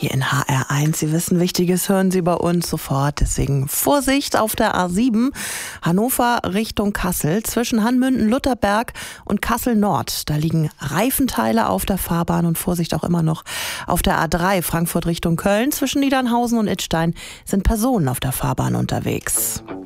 hier in HR1. Sie wissen, Wichtiges hören Sie bei uns sofort. Deswegen Vorsicht auf der A7, Hannover Richtung Kassel, zwischen Hanmünden, Lutherberg und Kassel Nord. Da liegen Reifenteile auf der Fahrbahn und Vorsicht auch immer noch auf der A3, Frankfurt Richtung Köln. Zwischen Niedernhausen und Idstein sind Personen auf der Fahrbahn unterwegs.